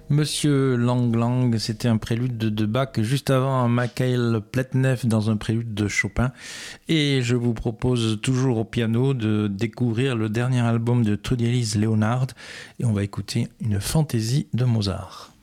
Monsieur Lang Lang, c'était un prélude de Bach, juste avant un Mikhail Pletnev dans un prélude de Chopin. Et je vous propose toujours au piano de découvrir le dernier album de Trudy Elise Leonard. Et on va écouter une fantaisie de Mozart.